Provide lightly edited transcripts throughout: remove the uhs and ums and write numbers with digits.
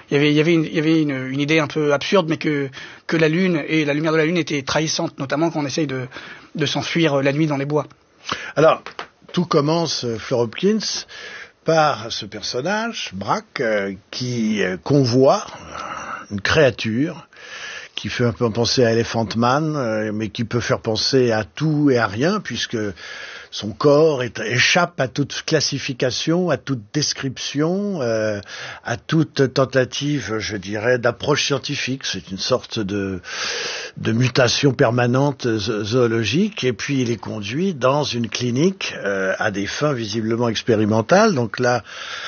il y avait une idée un peu absurde, mais que la lune et la lumière de la lune étaient trahissantes, notamment quand on essaye de s'enfuir la nuit dans les bois. Alors, tout commence, Fleur Hopkins, par ce personnage, Brack, qui convoie une créature qui fait un peu penser à Elephant Man, mais qui peut faire penser à tout et à rien, puisque son corps échappe à toute classification, à toute description, à toute tentative, je dirais, d'approche scientifique. C'est une sorte de mutation permanente zoologique. Et puis il est conduit dans une clinique à des fins visiblement expérimentales. Donc là,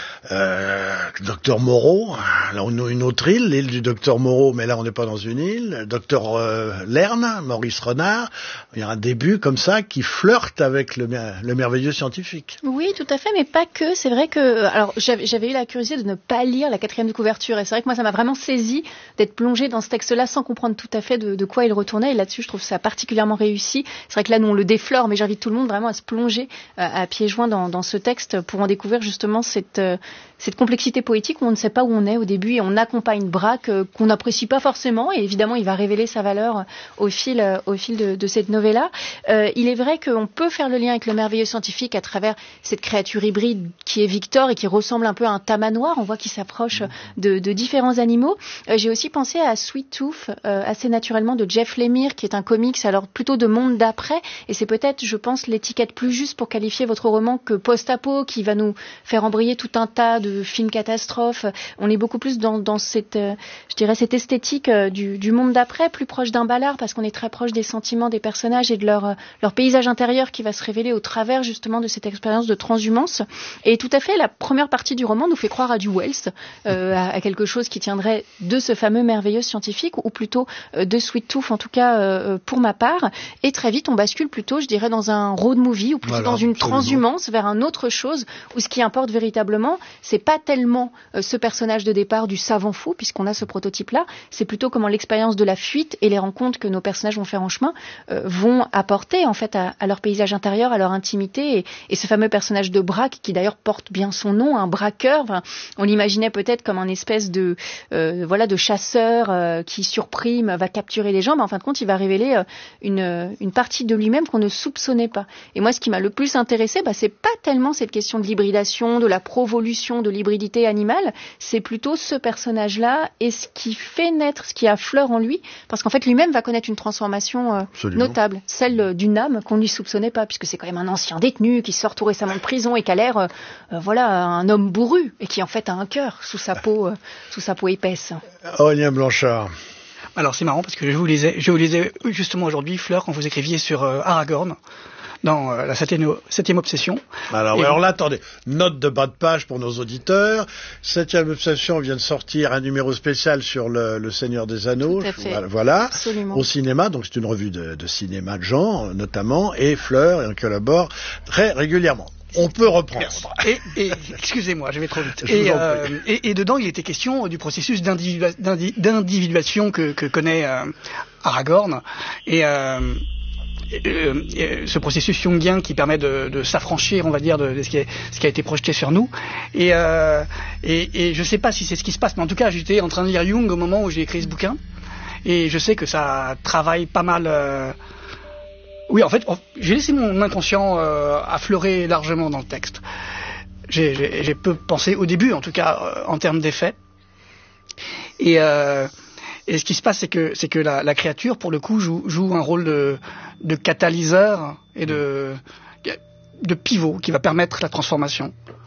Docteur Moreau, là on a une autre île, l'île du Docteur Moreau, mais là on n'est pas dans une île. Docteur Lerne, Maurice Renard, il y a un début comme ça qui flirte avec le merveilleux scientifique. Oui, tout à fait, mais pas que. C'est vrai que, alors j'avais eu la curiosité de ne pas lire la 4e de couverture, et c'est vrai que moi ça m'a vraiment saisi d'être plongée dans ce texte-là sans comprendre tout à fait de quoi il retournait. Et là-dessus, je trouve ça particulièrement réussi. C'est vrai que là, nous on le déflore, mais j'invite tout le monde vraiment à se plonger à pieds joints dans ce texte pour en découvrir justement cette complexité poétique où on ne sait pas où on est au début et on accompagne Brack qu'on n'apprécie pas forcément, et évidemment il va révéler sa valeur au fil de cette novella. Il est vrai qu'on peut faire le lien avec le merveilleux scientifique à travers cette créature hybride qui est Victor et qui ressemble un peu à un tamanoir. On voit qu'il s'approche de différents animaux. J'ai aussi pensé à Sweet Tooth assez naturellement de Jeff Lemire, qui est un comics alors plutôt de monde d'après, et c'est peut-être, je pense, l'étiquette plus juste pour qualifier votre roman que post-apo, qui va nous faire embrayer tout un tas de films catastrophes. On est beaucoup plus dans cette, je dirais, cette esthétique du monde d'après, plus proche d'un ballard, parce qu'on est très proche des sentiments des personnages et de leur paysage intérieur qui va se révéler au travers justement de cette expérience de transhumance. Et tout à fait, la première partie du roman nous fait croire à du Wells, à quelque chose qui tiendrait de ce fameux merveilleux scientifique, ou plutôt de Sweet Tooth, en tout cas pour ma part. Et très vite, on bascule plutôt, je dirais, dans un road movie, ou plutôt dans une transhumance vers un autre chose, où ce qui importe véritablement, c'est pas tellement ce personnage de départ du savant fou, puisqu'on a ce prototype-là, c'est plutôt comment l'expérience de la fuite et les rencontres que nos personnages vont faire en chemin vont apporter en fait à leur paysage intérieur, à leur intimité, et ce fameux personnage de Brack, qui d'ailleurs porte bien son nom, un braqueur. Enfin, on l'imaginait peut-être comme un espèce de chasseur qui surprime, va capturer les gens, mais en fin de compte, il va révéler une partie de lui-même qu'on ne soupçonnait pas. Et moi, ce qui m'a le plus intéressé, c'est pas tellement cette question de l'hybridation, de la provolution de l'hybridité animale, c'est plutôt ce personnage-là et ce qui fait naître, ce qui affleure en lui, parce qu'en fait lui-même va connaître une transformation notable, celle d'une âme qu'on ne lui soupçonnait pas, puisque c'est quand même un ancien détenu qui sort tout récemment de prison et qui a l'air un homme bourru, et qui en fait a un cœur sous sa peau épaisse. Aurélien Blanchard. Alors c'est marrant parce que je vous lisais justement aujourd'hui, Fleur, quand vous écriviez sur Aragorn, dans la 7e obsession. Alors là, attendez, note de bas de page pour nos auditeurs. 7e obsession vient de sortir un numéro spécial sur le Seigneur des Anneaux. Tout à fait. Voilà. Absolument. Au cinéma, donc c'est une revue de cinéma de genre, notamment, et Fleur, et on collabore très régulièrement. On peut reprendre. Et excusez-moi, je vais trop vite. Et dedans, il était question du processus d'individuation que connaît Aragorn, et ce processus jungien qui permet de s'affranchir, on va dire, de ce qui a été projeté sur nous. Et je sais pas si c'est ce qui se passe, mais en tout cas, j'étais en train de lire Jung au moment où j'ai écrit ce bouquin, et je sais que ça travaille pas mal. Oui, en fait, j'ai laissé mon inconscient affleurer largement dans le texte. J'ai peu pensé au début, en tout cas, en termes d'effets. Et ce qui se passe, c'est que la créature, pour le coup, joue un rôle de catalyseur et de pivot qui va permettre la transformation.